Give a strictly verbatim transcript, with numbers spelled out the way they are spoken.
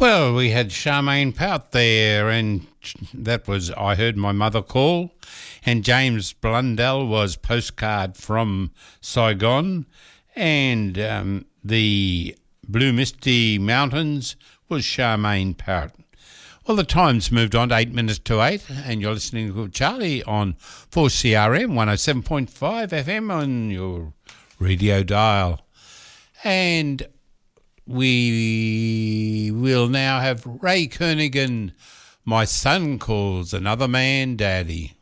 Well, we had Charmaine Pout there, and that was I Heard My Mother Call, and James Blundell was Postcard from Saigon, and um, the Blue Misty Mountains was Charmaine Pout. Well, the time's moved on to eight minutes to eight, and you're listening to Charlie on four C R M, one oh seven point five F M on your radio dial. And we will now have Ray Kernigan, My Son Calls Another Man Daddy.